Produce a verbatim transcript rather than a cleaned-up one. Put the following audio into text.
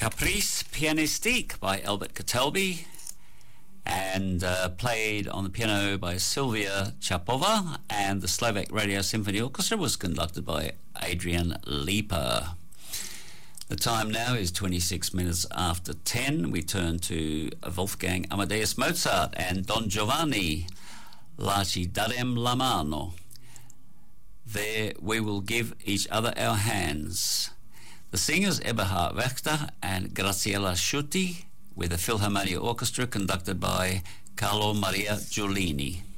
Caprice Pianistique by Albert Catalbi, and uh, played on the piano by Sylvia Chapova, and the Slovak Radio Symphony Orchestra was conducted by Adrian Lipa. The time now is twenty-six minutes after ten. We turn to Wolfgang Amadeus Mozart and Don Giovanni, La ci darem la mano. There we will give each other our hands. The singers Eberhard Wachter and Graziella Schutti, with the Philharmonia Orchestra conducted by Carlo Maria Giulini.